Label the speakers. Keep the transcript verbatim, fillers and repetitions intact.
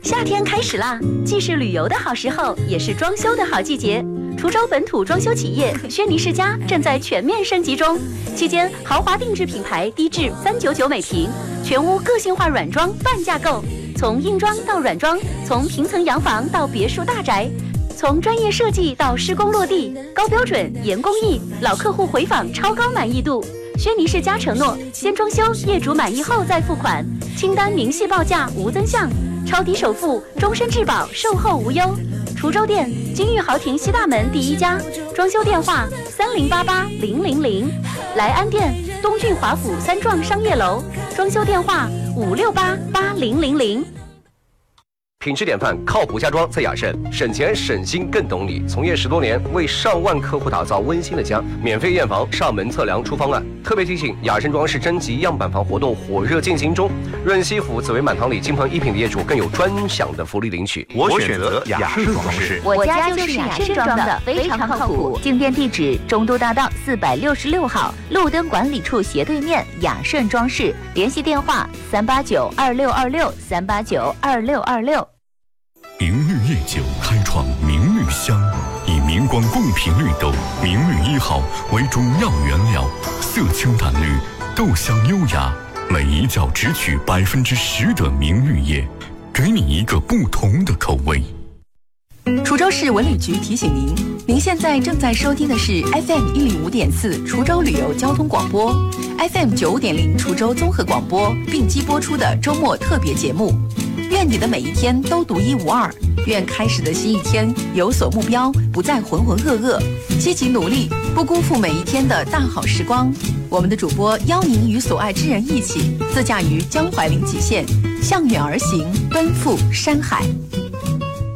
Speaker 1: 夏天开始啦，既是旅游的好时候，也是装修的好季节。滁州本土装修企业轩尼诗家正在全面升级中，期间豪华定制品牌低至三九九每平，全屋个性化软装半价购，从硬装到软装，从平层洋房到别墅大宅，从专业设计到施工落地，高标准严工艺，老客户回访超高满意度。轩尼诗家承诺，先装修，业主满意后再付款，清单明细报价无增项，超低首付，终身质保，售后无忧。滁州店金玉豪庭西大门第一家，装修电话三零八八零零零。莱安店东郡华府三幢商业楼，装修电话五六八八零零零。
Speaker 2: 品质典范，靠谱家装在雅盛，省钱省心更懂你。从业十多年，为上万客户打造温馨的家，免费验房、上门测量、出方案。特别提醒，雅盛装饰征集样板房活动火热进行中，润西府紫薇满堂里金鹏一品的业主更有专享的福利领取。
Speaker 3: 我选择雅盛装饰，
Speaker 4: 我家就是雅盛装的，非常靠谱。进店地址：中都大道四百六十六号，路灯管理处斜对面，雅盛装饰。联系电话：三八九二六二六三八九二六二六。
Speaker 5: 明绿夜酒开创明绿香，以明光贡品绿豆明绿一号为主要原料，色清淡绿，豆香优雅，每一窖只取百分之十的明绿叶，给你一个不同的口味。
Speaker 6: 滁州市文旅局提醒您，您现在正在收听的是 F M 一零五点四滁州旅游交通广播 ，F M 九五点零滁州综合广播并机播出的周末特别节目。愿你的每一天都独一无二，愿开始的新一天有所目标，不再浑浑噩噩，积极努力，不辜负每一天的大好时光。我们的主播邀您与所爱之人一起，自驾于江淮临济县，向远而行，奔赴山海。